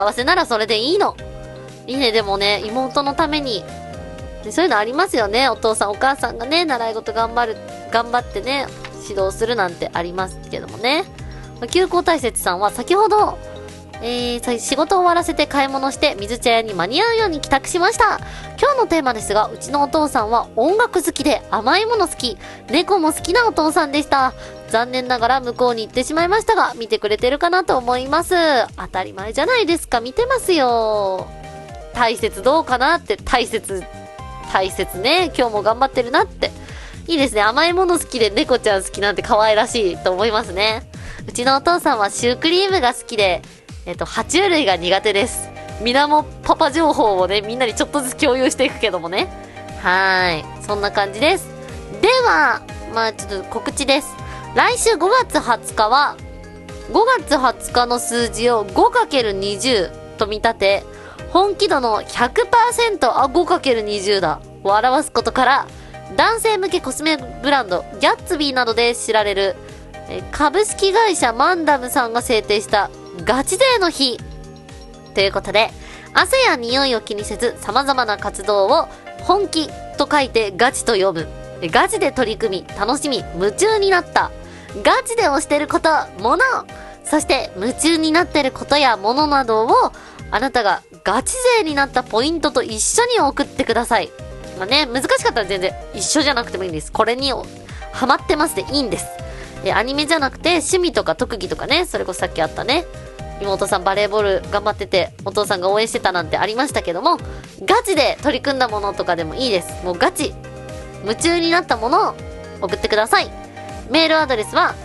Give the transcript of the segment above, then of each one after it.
幸せならそれでいいの。いいね、でもね、妹のために、でそういうのありますよね。お父さんお母さんがね、習い事頑張ってね、指導するなんてありますけどもね。休校大切さんは先ほど、仕事を終わらせて買い物して水茶屋に間に合うように帰宅しました。今日のテーマですが、うちのお父さんは音楽好きで甘いもの好き、猫も好きなお父さんでした。残念ながら向こうに行ってしまいましたが、見てくれてるかなと思います。当たり前じゃないですか。見てますよ。大切どうかなって、大切ね。今日も頑張ってるなって。いいですね。甘いもの好きで猫ちゃん好きなんて可愛らしいと思いますね。うちのお父さんはシュークリームが好きで、爬虫類が苦手です。みなもパパ情報をね、みんなにちょっとずつ共有していくけどもね。そんな感じです。では、ちょっと告知です。来週5月20日は、5月20日の数字を 5×20 と見立て、本気度の 100%、5×20 だ、を表すことから、男性向けコスメブランド、ギャッツビーなどで知られる、株式会社マンダムさんが制定したガチデーの日ということで、汗や匂いを気にせず様々な活動を本気と書いてガチと呼ぶ。ガチで取り組み、楽しみ、夢中になった。ガチで推してること、もの、そして夢中になってることやものなどをあなたがガチ勢になったポイントと一緒に送ってください。難しかったら全然一緒じゃなくてもいいんです。これにハマってますでいいんです。アニメじゃなくて趣味とか特技とかね、それこそさっきあったね、妹さんバレーボール頑張っててお父さんが応援してたなんてありましたけども、ガチで取り組んだものとかでもいいです。もうガチ夢中になったものを送ってください。メールアドレスは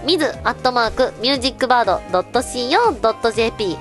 mizu@musicbird.co.jp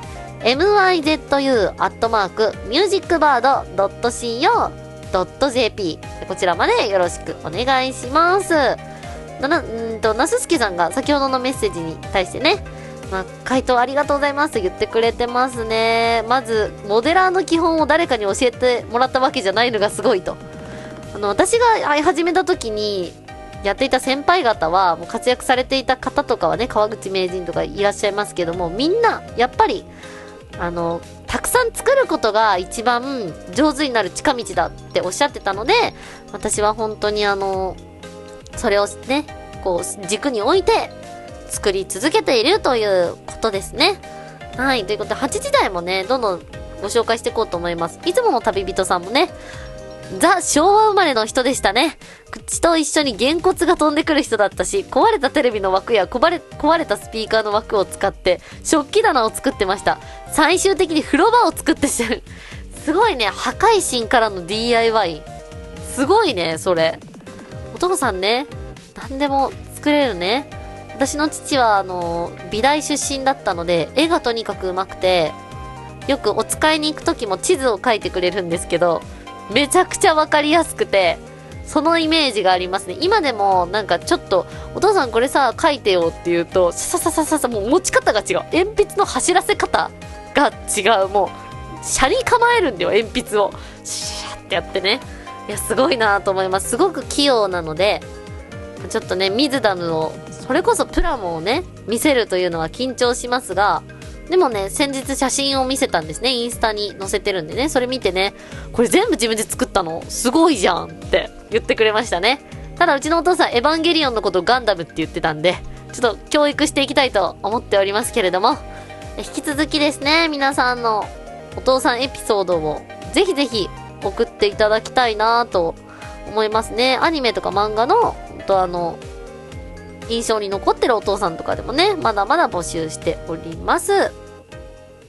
mizu@musicbird.co.jp こちらまでよろしくお願いします。なすすけさんが先ほどのメッセージに対してね、回答ありがとうございますと言ってくれてますね。まずモデラーの基本を誰かに教えてもらったわけじゃないのがすごいと。私が始めた時にやっていた先輩方はもう活躍されていた方とかはね、川口名人とかいらっしゃいますけども、みんなやっぱりたくさん作ることが一番上手になる近道だっておっしゃってたので、私は本当にそれをね、こう軸に置いて作り続けているということですね。ということで8時台もね、どんどんご紹介していこうと思います。いつもの旅人さんもね、ザ昭和生まれの人でしたね。口と一緒にげんこつが飛んでくる人だったし、壊れたテレビの枠や壊れたスピーカーの枠を使って食器棚を作ってました。最終的に風呂場を作ってしてる。すごいね、破壊神からの DIY。すごいね、それ。お父さんね、何でも作れるね。私の父は美大出身だったので、絵がとにかく上手くて、よくお使いに行く時も地図を描いてくれるんですけど、めちゃくちゃわかりやすくて、そのイメージがありますね。今でもなんかちょっと、お父さんこれさ、描いてよって言うと、さもう持ち方が違う。鉛筆の走らせ方が違う。もう、シャリ構えるんだよ、鉛筆を。シャーってやってね。いや、すごいなと思います。すごく器用なので、ちょっとね、ミズダムを、それこそプラモをね、見せるというのは緊張しますが、でもね、先日写真を見せたんですね。インスタに載せてるんでね。それ見てね、これ全部自分で作ったのすごいじゃんって言ってくれましたね。ただうちのお父さん、エヴァンゲリオンのことをガンダムって言ってたんで、ちょっと教育していきたいと思っておりますけれども、引き続きですね、皆さんのお父さんエピソードをぜひぜひ送っていただきたいなと思いますね。アニメとか漫画の、印象に残ってるお父さんとかでもね、まだまだ募集しております。